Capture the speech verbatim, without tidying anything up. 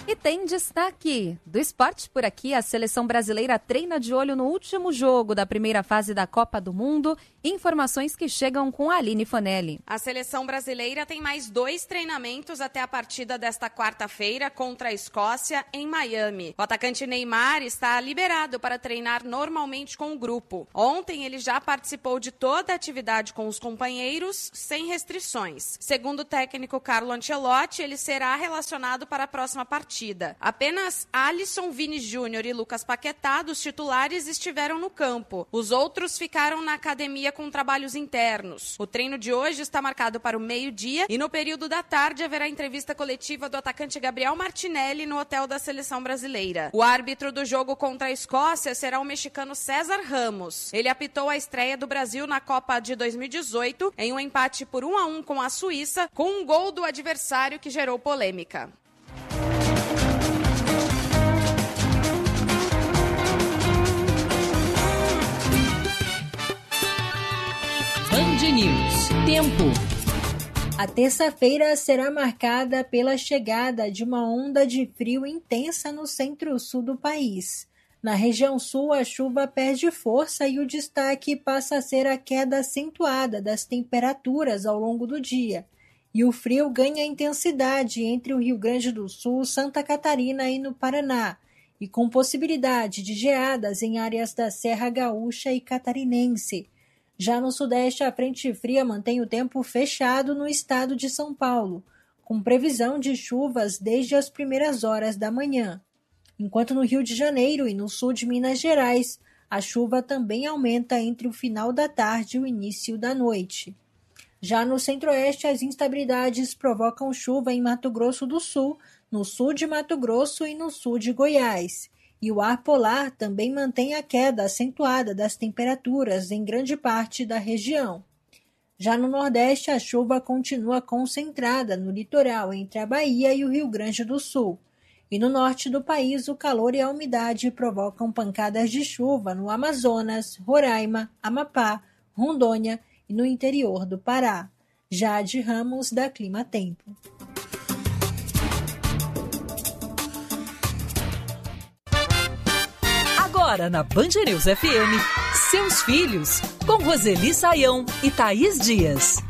E tem destaque do esporte por aqui. A seleção brasileira treina de olho no último jogo da primeira fase da Copa do Mundo. Informações que chegam com a Aline Fonelli. A seleção brasileira tem mais dois treinamentos até a partida desta quarta-feira contra a Escócia em Miami. O atacante Neymar está liberado para treinar normalmente com o grupo. Ontem ele já participou de toda a atividade com os companheiros, sem restrições. Segundo o técnico Carlo Ancelotti, ele será relacionado para a próxima partida. Apenas Alisson, Vini Júnior e Lucas Paquetá, dos titulares, estiveram no campo. Os outros ficaram na academia com trabalhos internos. O treino de hoje está marcado para o meio-dia e no período da tarde haverá entrevista coletiva do atacante Gabriel Martinelli no hotel da seleção brasileira. O árbitro do jogo contra a Escócia será o mexicano César Ramos. Ele apitou a estreia do Brasil na Copa de dois mil e dezoito em um empate por um a um com a Suíça, com um gol do adversário que gerou polêmica. Band News. Tempo. A terça-feira será marcada pela chegada de uma onda de frio intensa no centro-sul do país. Na região sul, a chuva perde força e o destaque passa a ser a queda acentuada das temperaturas ao longo do dia. E o frio ganha intensidade entre o Rio Grande do Sul, Santa Catarina e no Paraná, e com possibilidade de geadas em áreas da Serra Gaúcha e Catarinense. Já no Sudeste, a frente fria mantém o tempo fechado no estado de São Paulo, com previsão de chuvas desde as primeiras horas da manhã. Enquanto no Rio de Janeiro e no sul de Minas Gerais, a chuva também aumenta entre o final da tarde e o início da noite. Já no Centro-Oeste, as instabilidades provocam chuva em Mato Grosso do Sul, no sul de Mato Grosso e no sul de Goiás. E o ar polar também mantém a queda acentuada das temperaturas em grande parte da região. Já no Nordeste, a chuva continua concentrada no litoral entre a Bahia e o Rio Grande do Sul. E no norte do país, o calor e a umidade provocam pancadas de chuva no Amazonas, Roraima, Amapá, Rondônia e no interior do Pará. Jade Ramos, da Clima Tempo. Agora na Band News F M, seus filhos, com Roseli Saião e Thaís Dias.